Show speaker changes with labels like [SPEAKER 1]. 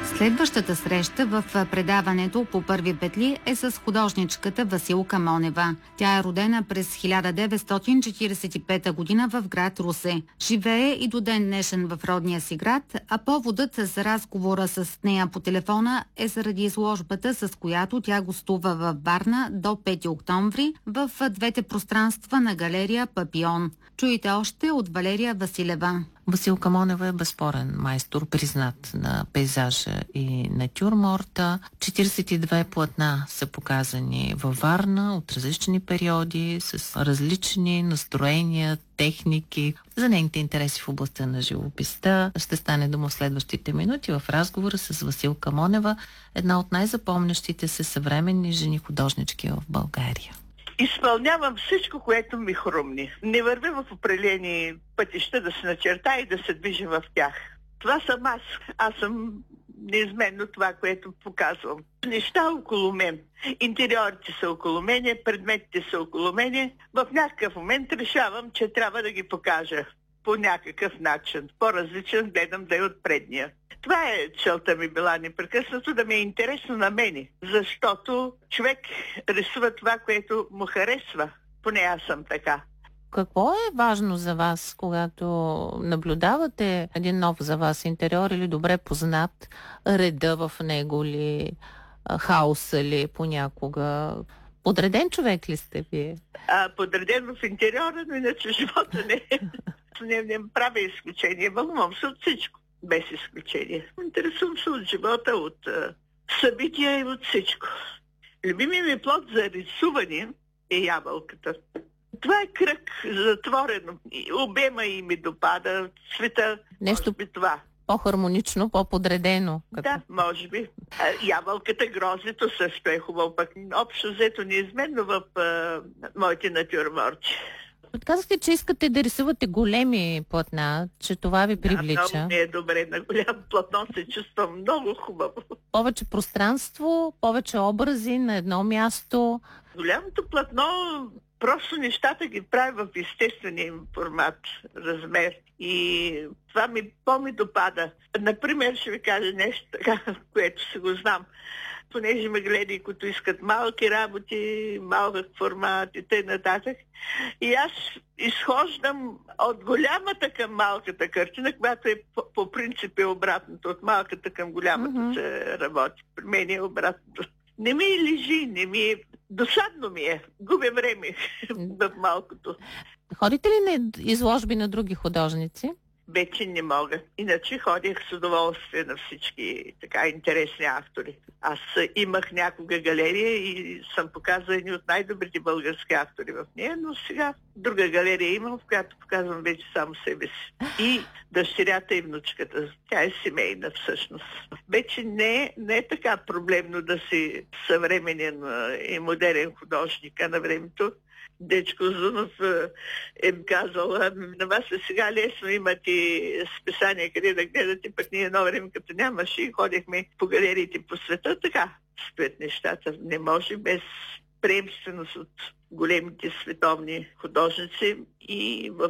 [SPEAKER 1] Следващата среща в предаването по първи петли е с художничката Василка Монева. Тя е родена през 1945 година в град Русе. Живее и до ден днешен в родния си град, а поводът за разговора с нея по телефона е заради изложбата, с която тя гостува във Варна до 5 октомври в двете пространства на галерия Папион. Чуйте още от Валерия Василева.
[SPEAKER 2] Василка Монева е безспорен майстор, признат на пейзажа и натюрморта. 42 платна са показани във Варна от различни периоди, с различни настроения, техники. За нейните интереси в областта на живописта ще стане дума в следващите минути в разговора с Василка Монева, една от най-запомнящите се съвременни жени художнички в България.
[SPEAKER 3] Изпълнявам всичко, което ми хрумни. Не вървя в определени пътища да се начерта и да се движа в тях. Това съм аз. Аз съм неизменно това, което показвам. Неща около мен. Интериорите са около мен, предметите са около мен. В някакъв момент решавам, че трябва да ги покажа по някакъв начин. По-различен гледам да е от предния. Това е целта ми била непрекъснато, да ми е интересно на мене. Защото човек рисува това, което му харесва. Поне аз съм така.
[SPEAKER 2] Какво е важно за вас, когато наблюдавате един нов за вас интериор или добре познат, реда в него ли, хаоса ли понякога? Подреден човек ли сте вие?
[SPEAKER 3] Подреден в интериора, но иначе живота не правя изключение. Вълнувам се от всичко, без изключение. Интересувам се от живота, от събития и от всичко. Любимият ми плод за рисуване е ябълката. Това е кръг затворено. Обема и ми допада, цвета.
[SPEAKER 2] Нещо
[SPEAKER 3] това.
[SPEAKER 2] По-хармонично, по-подредено.
[SPEAKER 3] Да, може би. Ябълката, гроздето също е хубаво, пък общо взето неизменно в моите натюрморти.
[SPEAKER 2] Казахте, че искате да рисувате големи платна, че това ви привлича.
[SPEAKER 3] Да, много ми е добре. На голям платно се чувствам много хубаво.
[SPEAKER 2] Повече пространство, повече образи на едно място.
[SPEAKER 3] Голямото платно, просто нещата ги прави в естествения им формат, размер. И това ми допада. Например, ще ви кажа нещо така, което си го знам. Понеже ме гледа, които искат малки работи, малък формат и т.н. И аз изхождам от голямата към малката картина, която е по принцип е обратното. От малката към голямата се работи. При мен е обратното. Не ми лежи, досадно ми е. Губя време в малкото.
[SPEAKER 2] Ходите ли на изложби на други художници?
[SPEAKER 3] Вече не мога. Иначе ходих с удоволствие на всички така интересни автори. Аз имах някога галерия и съм показала едни от най-добрите български автори в нея, но сега друга галерия имам, в която показвам вече само себе си. И дъщерята и внучката. Тя е семейна всъщност. Вече не е така проблемно да си съвременен и модерен художник, а на времето Дечко Зунов е казал, на вас е сега лесно, имате списания къде да гледате, пък ние едно време като нямаше и ходихме по галериите по света. Така стоят нещата. Не може без приемственост от големите световни художници и в